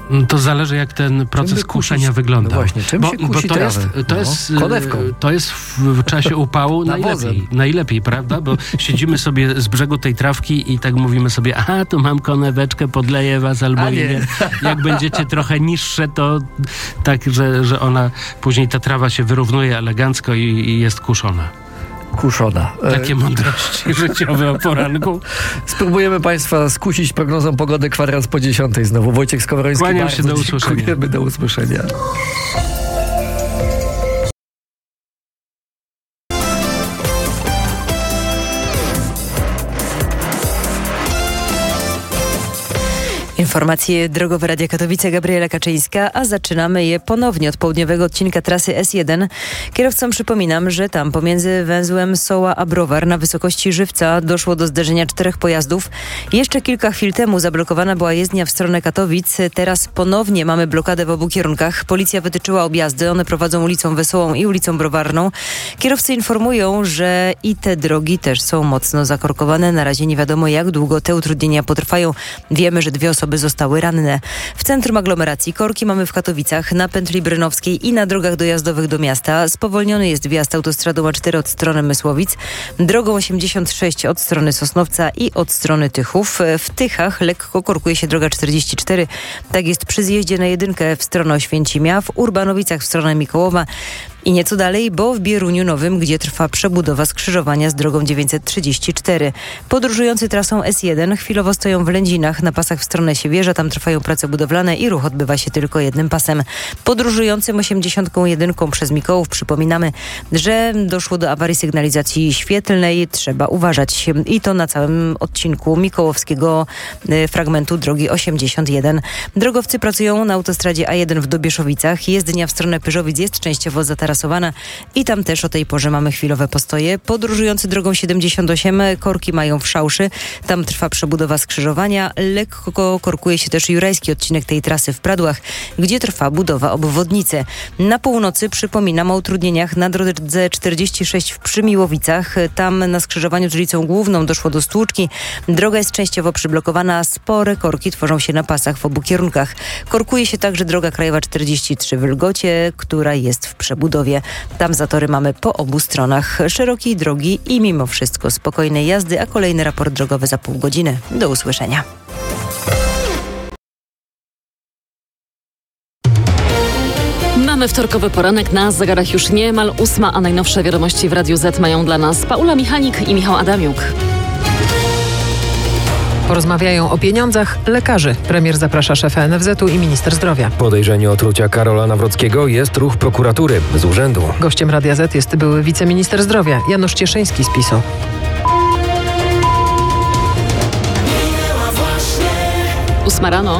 To zależy, jak ten proces kuszenia wygląda. No właśnie, czym się kusi to jest w czasie upału najlepiej, prawda? Bo siedzimy sobie z brzegu tej trawki i tak mówimy sobie, aha, tu mam koneweczkę, podleję was, albo nie. Jak będziecie trochę niższe, to tak, że ona później ta trawa się wyrównuje elegancko i jest kuszona. Takie mądrości życiowe o poranku. Spróbujemy Państwa skusić prognozą pogody 9:15 znowu. Wojciech Skowroński. Kłaniam się, do usłyszenia. Dziękujemy, do usłyszenia. Informacje drogowe Radia Katowice, Gabriela Kaczyńska, a zaczynamy je ponownie od południowego odcinka trasy S1. Kierowcom przypominam, że tam pomiędzy węzłem Soła a Browar na wysokości Żywca doszło do zderzenia 4 pojazdów. Jeszcze kilka chwil temu zablokowana była jezdnia w stronę Katowic. Teraz ponownie mamy blokadę w obu kierunkach. Policja wytyczyła objazdy. One prowadzą ulicą Wesołą i ulicą Browarną. Kierowcy informują, że i te drogi też są mocno zakorkowane. Na razie nie wiadomo, jak długo te utrudnienia potrwają. Wiemy, że 2 osoby zostały ranne. W centrum aglomeracji korki mamy w Katowicach, na pętli brynowskiej i na drogach dojazdowych do miasta. Spowolniony jest wjazd autostradą A4 od strony Mysłowic, drogą 86 od strony Sosnowca i od strony Tychów. W Tychach lekko korkuje się droga 44. Tak jest przy zjeździe na 1 w stronę Oświęcimia, w Urbanowicach w stronę Mikołowa i nieco dalej, bo w Bieruniu Nowym, gdzie trwa przebudowa skrzyżowania z drogą 934. Podróżujący trasą S1 chwilowo stoją w Lędzinach na pasach w stronę Siewierza. Tam trwają prace budowlane i ruch odbywa się tylko jednym pasem. Podróżującym 81 przez Mikołów przypominamy, że doszło do awarii sygnalizacji świetlnej. Trzeba uważać. I to na całym odcinku mikołowskiego fragmentu drogi 81. Drogowcy pracują na autostradzie A1 w Dobieszowicach. Jezdnia w stronę Pyrzowic jest częściowo zatarasowana i tam też o tej porze mamy chwilowe postoje. Podróżujący drogą 78 korki mają w Szałszy. Tam trwa przebudowa skrzyżowania. Lekko korkuje się też jurajski odcinek tej trasy w Pradłach, gdzie trwa budowa obwodnicy. Na północy przypominam o utrudnieniach na drodze 46 w Przymiłowicach. Tam na skrzyżowaniu z ulicą Główną doszło do stłuczki. Droga jest częściowo przyblokowana. Spore korki tworzą się na pasach w obu kierunkach. Korkuje się także droga krajowa 43 w Lgocie, która jest w przebudowie. Tam zatory mamy po obu stronach szerokiej drogi i mimo wszystko spokojnej jazdy, a kolejny raport drogowy za pół godziny. Do usłyszenia. Mamy wtorkowy poranek, na zegarach już niemal 8, a najnowsze wiadomości w Radiu Z mają dla nas Paula Michalik i Michał Adamiuk. Porozmawiają o pieniądzach lekarzy. Premier zaprasza szefa NFZ-u i minister zdrowia. Podejrzenie otrucia Karola Nawrockiego jest ruch prokuratury z urzędu. Gościem Radia Z jest były wiceminister zdrowia Janusz Cieszyński z PiS-u. Ósma rano.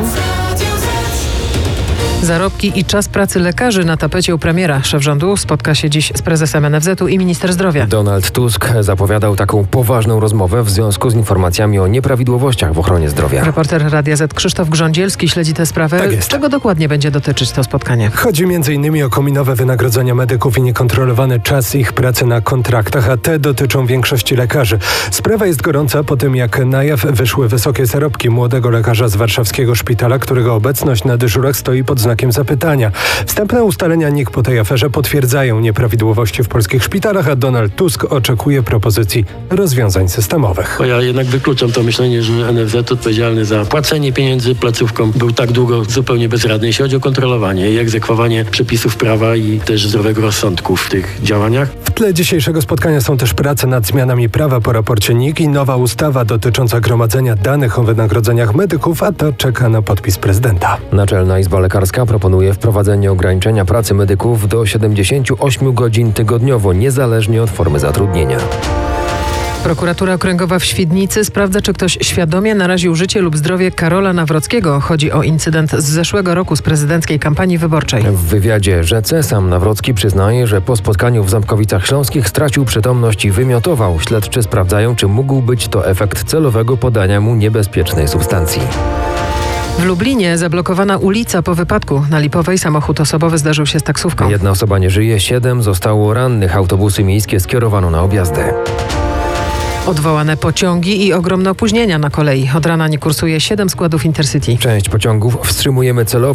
Zarobki i czas pracy lekarzy na tapecie u premiera. Szef rządu spotka się dziś z prezesem NFZ-u i minister zdrowia. Donald Tusk zapowiadał taką poważną rozmowę w związku z informacjami o nieprawidłowościach w ochronie zdrowia. Reporter Radia Z Krzysztof Grządzielski śledzi tę sprawę. Tak jest. Czego dokładnie będzie dotyczyć to spotkanie? Chodzi m.in. o kominowe wynagrodzenia medyków i niekontrolowany czas ich pracy na kontraktach, a te dotyczą większości lekarzy. Sprawa jest gorąca po tym, jak na jaw wyszły wysokie zarobki młodego lekarza z warszawskiego szpitala, którego obecność na dyżurach stoi pod znakiem zapytania. Wstępne ustalenia NIK po tej aferze potwierdzają nieprawidłowości w polskich szpitalach, a Donald Tusk oczekuje propozycji rozwiązań systemowych. Bo ja jednak wykluczam to myślenie, że NFZ odpowiedzialny za płacenie pieniędzy placówkom był tak długo zupełnie bezradny, jeśli chodzi o kontrolowanie i egzekwowanie przepisów prawa i też zdrowego rozsądku w tych działaniach. W tle dzisiejszego spotkania są też prace nad zmianami prawa po raporcie NIK i nowa ustawa dotycząca gromadzenia danych o wynagrodzeniach medyków, a to czeka na podpis prezydenta. Naczelna Izba Lekarska proponuje wprowadzenie ograniczenia pracy medyków do 78 godzin tygodniowo, niezależnie od formy zatrudnienia. Prokuratura Okręgowa w Świdnicy sprawdza, czy ktoś świadomie naraził życie lub zdrowie Karola Nawrockiego. Chodzi o incydent z zeszłego roku z prezydenckiej kampanii wyborczej. W wywiadzie Rzece sam Nawrocki przyznaje, że po spotkaniu w Ząbkowicach Śląskich stracił przytomność i wymiotował. Śledczy sprawdzają, czy mógł być to efekt celowego podania mu niebezpiecznej substancji. W Lublinie zablokowana ulica po wypadku. Na Lipowej samochód osobowy zdarzył się z taksówką. 1 osoba nie żyje, 7 zostało rannych. Autobusy miejskie skierowano na objazdy. Odwołane pociągi i ogromne opóźnienia na kolei. Od rana nie kursuje 7 składów Intercity. Część pociągów wstrzymujemy celowo.